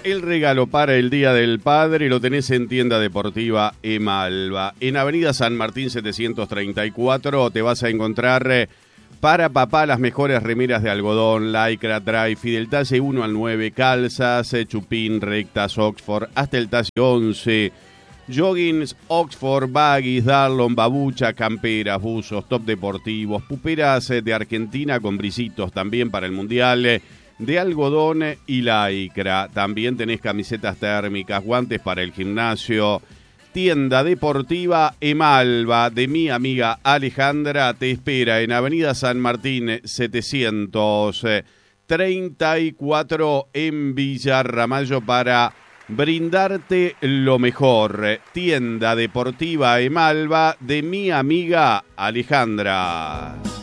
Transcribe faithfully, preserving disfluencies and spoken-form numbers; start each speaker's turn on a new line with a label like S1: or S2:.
S1: el regalo para el Día del Padre lo tenés en Tienda Deportiva Emalva. En Avenida San Martín setecientos treinta y cuatro te vas a encontrar eh, para papá las mejores remeras de algodón, lycra, dry, del talle uno al nueve, calzas, eh, chupín, rectas, Oxford, hasta el talle once, joggings, Oxford, baggies, darlon, babucha, camperas, buzos, top deportivos, puperas eh, de Argentina con brisitos también para el Mundial, eh, de algodón y lycra. También tenés camisetas térmicas, guantes para el gimnasio. Tienda Deportiva Emalva de mi amiga Alejandra te espera en Avenida San Martín setecientos treinta y cuatro en Villa Ramallo para brindarte lo mejor. Tienda Deportiva Emalva de mi amiga Alejandra.